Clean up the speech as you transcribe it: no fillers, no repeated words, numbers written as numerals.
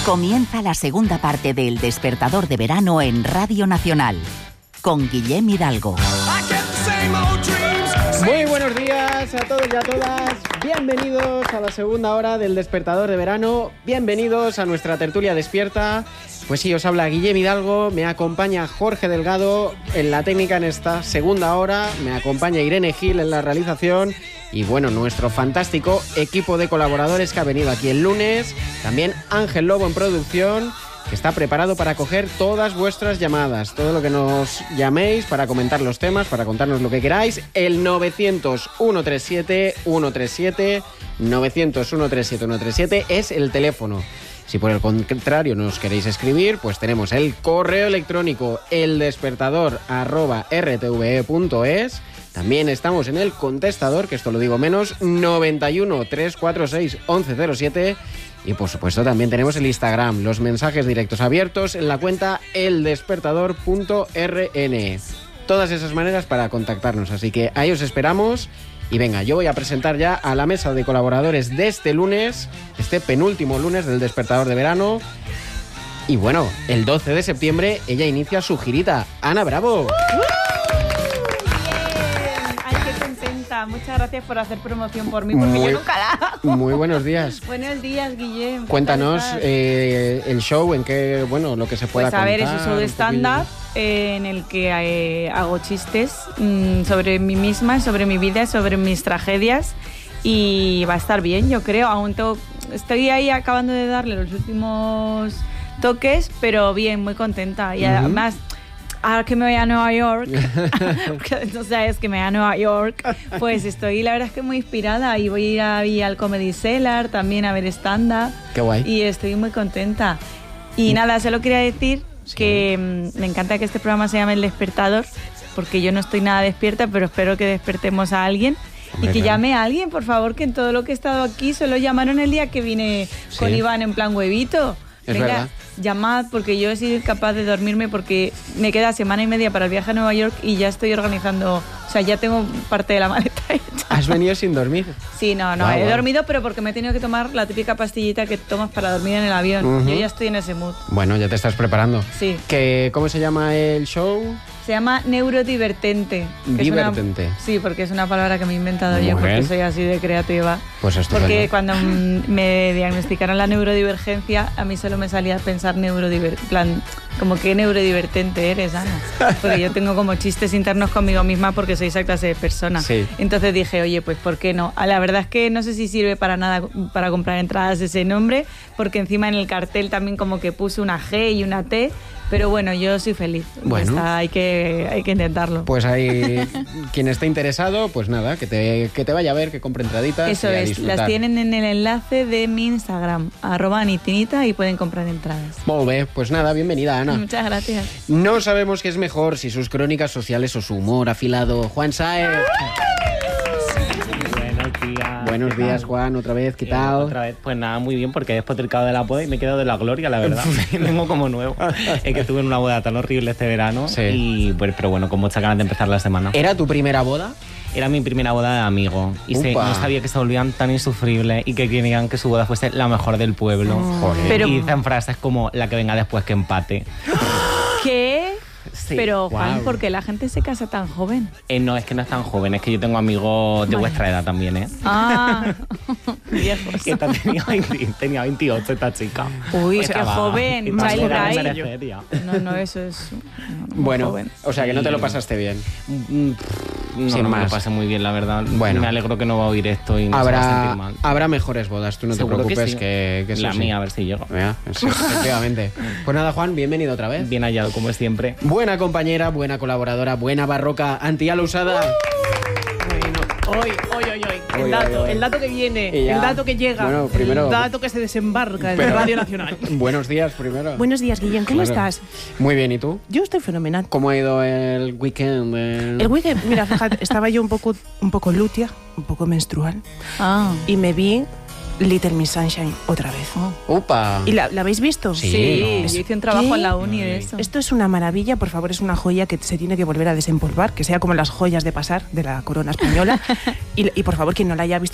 Comienza la segunda parte de El Despertador de Verano en Radio Nacional, con Guillem Hidalgo. Muy buenos días a todos y a todas. Bienvenidos a la segunda hora del Despertador de Verano. Bienvenidos a nuestra tertulia despierta. Pues sí, os habla Guillem Hidalgo, me acompaña Jorge Delgado en la técnica en esta segunda hora, me acompaña Irene Gil en la realización y bueno, nuestro fantástico equipo de colaboradores que ha venido aquí el lunes, también Ángel Lobo en producción, que está preparado para coger todas vuestras llamadas, todo lo que nos llaméis para comentar los temas, para contarnos lo que queráis, el 900-137-137, 900-137-137 es el teléfono. Si por el contrario nos queréis escribir, pues tenemos el correo electrónico eldespertador@rtve.es. También estamos en el contestador, que esto lo digo menos, 91 346 1107. Y por supuesto también tenemos el Instagram, los mensajes directos abiertos en la cuenta eldespertador.rn. Todas esas maneras para contactarnos, así que ahí os esperamos. Y venga, yo voy a presentar ya a la mesa de colaboradores de este lunes, este penúltimo lunes del Despertador de Verano. Y bueno, el 12 de septiembre ella inicia su girita. Ana Bravo. Ay, qué contenta. Muchas gracias por hacer promoción por mí, porque yo nunca la hago. Muy buenos días. Buenos días, Guillem. Cuéntanos el show, en qué, bueno, lo que se pueda contar. Pues a ver, es un show de stand-up en el que hago chistes sobre mí misma, sobre mi vida, sobre mis tragedias, y va a estar bien, yo creo. Estoy ahí acabando de darle los últimos toques, pero bien, muy contenta. Y además, ahora que me voy a Nueva York, porque no sabes que me voy a Nueva York, pues estoy, la verdad es que muy inspirada, y voy a ir ahí al Comedy Cellar también a ver stand-up. Qué guay. Y estoy muy contenta. Y nada, solo quería decir que me encanta que este programa se llame El Despertador, porque yo no estoy nada despierta, pero espero que despertemos a alguien. Y que llame a alguien, por favor, que en todo lo que he estado aquí solo llamaron el día que vine con Iván en plan huevito. Venga, verdad. Llamad, porque yo he sido incapaz de dormirme, porque me queda semana y media para el viaje a Nueva York y ya estoy organizando, o sea, ya tengo parte de la maleta hecha. ¿Has venido sin dormir? Sí, no, he dormido, pero porque me he tenido que tomar la típica pastillita que tomas para dormir en el avión. Yo ya estoy en ese mood. Bueno, ya te estás preparando. Sí. ¿Cómo se llama el show? Se llama Neurodivertente. Divertente. Sí, porque es una palabra que me he inventado yo, porque soy así de creativa. Pues esto. Porque cuando me diagnosticaron la neurodivergencia, a mí solo me salía a pensar plan, como que neurodivertente eres, Ana. Porque yo tengo como chistes internos conmigo misma porque soy esa clase de persona. Sí. Entonces dije, oye, pues ¿por qué no? La verdad es que no sé si sirve para nada para comprar entradas ese nombre, porque encima en el cartel también como que puse una G y una T. Pero bueno, yo soy feliz. Bueno. Hay que intentarlo. Pues ahí, quien esté interesado, pues nada, que te vaya a ver, que compre entraditas. Eso y a es, disfrutar. las tienen en el enlace de mi Instagram, @anitinita, y pueden comprar entradas. Muy bien, pues nada, bienvenida, Ana. Muchas gracias. No sabemos qué es mejor, si sus crónicas sociales o su humor afilado. Juan Saez. Buenos días, Juan, otra vez, ¿qué tal? Otra vez, pues nada, muy bien, porque he despotricado de la boda y me he quedado de la gloria, la verdad. Vengo como nuevo. Es que estuve en una boda tan horrible este verano, y pues, pero bueno, con muchas ganas de empezar la semana. ¿Era tu primera boda? Era mi primera boda de amigo, y no sabía que se volvían tan insufribles y que querían que su boda fuese la mejor del pueblo. Joder. Y dicen frases como la que venga después que empate. ¿Qué? Sí. Pero, Juan, Wow. ¿por qué la gente se casa tan joven? No, es que no es tan joven, es que yo tengo amigos de vuestra edad también, ¿eh? Ah, viejos. Que tenía 28 esta chica. Uy, Pues qué estaba- joven, estaba Child joven de Bride. merecer, ya. No, eso es muy Bueno, joven. o sea que no te lo pasaste bien. No, Sin no me más. lo pasé muy bien, la verdad. Bueno. Me alegro que no va a oír esto y no se va a sentir mal. Habrá mejores bodas, tú no Seguro te preocupes sí. que eso La sí. mía, a ver si llego. Ya, sí, efectivamente. Pues nada, Juan, bienvenido otra vez. Bien hallado, como es siempre. Buena compañera, buena colaboradora, buena barroca, anti-ala usada. Hoy. El dato que viene, Y ya. el dato que llega, Bueno, primero- el dato que se desembarca en Pero- Radio Nacional. Buenos días primero. Buenos días, Guillem, ¿cómo Claro. estás? Muy bien, ¿y tú? Yo estoy fenomenal. ¿Cómo ha ido el weekend? El weekend, mira, fíjate, estaba yo un poco lútea, un poco menstrual, y me vi Little Miss Sunshine otra vez. ¡Upa! ¿Y la habéis visto? Sí. Yo hice un trabajo ¿Qué? en la uni de eso. Esto es una maravilla, por favor, es una joya que se tiene que volver a desempolvar, que sea como las joyas de pasar de la corona española. y por favor, quien no la haya visto,